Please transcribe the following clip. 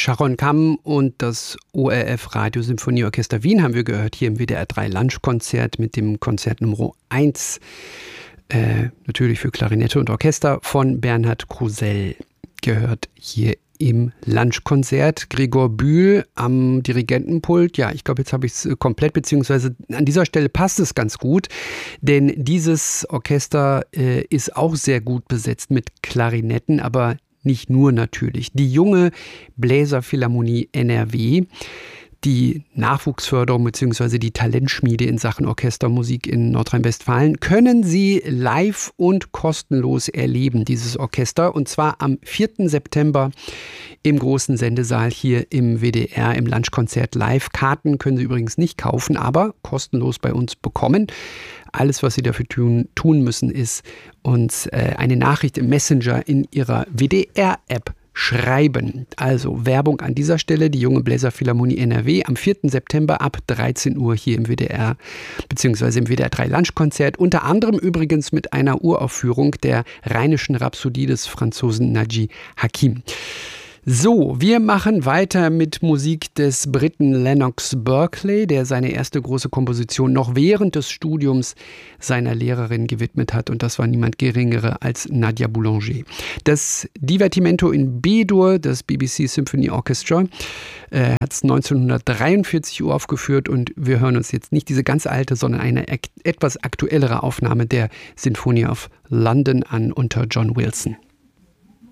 Sharon Kamm und das ORF Radiosymphonieorchester Wien haben wir gehört, hier im WDR 3 Lunchkonzert mit dem Konzert Nummer 1, natürlich für Klarinette und Orchester von Bernhard Krusell, gehört hier im Lunchkonzert. Gregor Bühl am Dirigentenpult. Ja, ich glaube, jetzt habe ich es komplett, beziehungsweise an dieser Stelle passt es ganz gut, denn dieses Orchester ist auch sehr gut besetzt mit Klarinetten, aber nicht nur natürlich. Die junge Bläserphilharmonie NRW, die Nachwuchsförderung bzw. die Talentschmiede in Sachen Orchestermusik in Nordrhein-Westfalen, können Sie live und kostenlos erleben, dieses Orchester. Und zwar am 4. September im großen Sendesaal hier im WDR im Lunchkonzert live. Karten können Sie übrigens nicht kaufen, aber kostenlos bei uns bekommen. Alles, was Sie dafür tun müssen, ist uns eine Nachricht im Messenger in Ihrer WDR-App schreiben. Also Werbung an dieser Stelle, die junge Bläserphilharmonie NRW am 4. September ab 13 Uhr hier im WDR bzw. im WDR 3 Lunchkonzert, unter anderem übrigens mit einer Uraufführung der Rheinischen Rhapsodie des Franzosen Naji Hakim. So, wir machen weiter mit Musik des Briten Lennox Berkeley, der seine erste große Komposition noch während des Studiums seiner Lehrerin gewidmet hat. Und das war niemand Geringere als Nadia Boulanger. Das Divertimento in B-Dur, das BBC Symphony Orchestra, hat es 1943 uraufgeführt. Und wir hören uns jetzt nicht diese ganz alte, sondern eine etwas aktuellere Aufnahme der Sinfonie of London an unter John Wilson.